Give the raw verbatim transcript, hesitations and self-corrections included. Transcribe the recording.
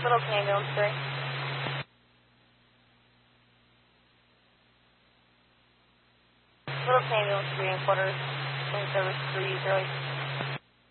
Little Ambulance three. Little Ambulance three and quarters. Wing service three, zero.